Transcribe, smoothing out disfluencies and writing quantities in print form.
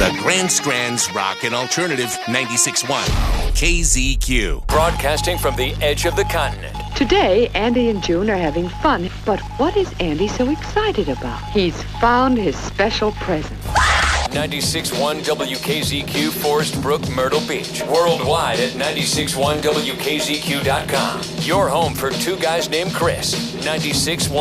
The Grand Strand's Rock and Alternative 96.1 KZQ. Broadcasting from the edge of the continent. Today, Andy and June are having fun, but what is Andy so excited about? He's found his special present. 96.1 WKZQ, Forest Brook, Myrtle Beach. Worldwide at 96.1WKZQ.com. Your home for two guys named Chris. 96.1